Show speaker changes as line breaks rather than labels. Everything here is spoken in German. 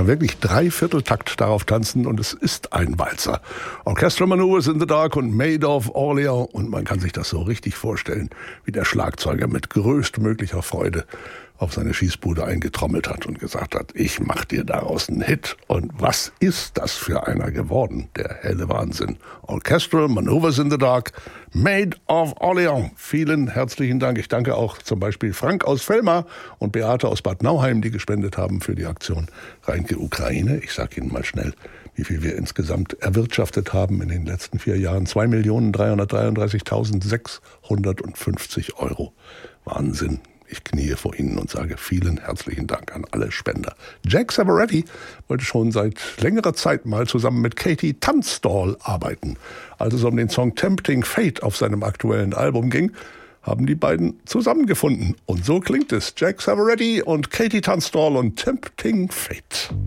kann wirklich Dreivierteltakt darauf tanzen und es ist ein Walzer. Orchestral Maneuvers in the Dark und Maid of Orleans und man kann sich das so richtig vorstellen, wie der Schlagzeuger mit größtmöglicher Freude auf seine Schießbude eingetrommelt hat und gesagt hat, ich mach dir daraus einen Hit. Und was ist das für einer geworden? Der helle Wahnsinn. Orchestral Maneuvers in the Dark, Maid of Orleans. Vielen herzlichen Dank. Ich danke auch zum Beispiel Frank aus Velma und Beate aus Bad Nauheim, die gespendet haben für die Aktion Reinke Ukraine. Ich sage Ihnen mal schnell, wie viel wir insgesamt erwirtschaftet haben in den letzten 4 Jahren. 2.333.650 €. Wahnsinn. Ich kniee vor Ihnen und sage vielen herzlichen Dank an alle Spender. Jack Savoretti wollte schon seit längerer Zeit mal zusammen mit Katie Tunstall arbeiten. Als es um den Song Tempting Fate auf seinem aktuellen Album ging, haben die beiden zusammengefunden. Und so klingt es. Jack Savoretti und Katie Tunstall und Tempting Fate.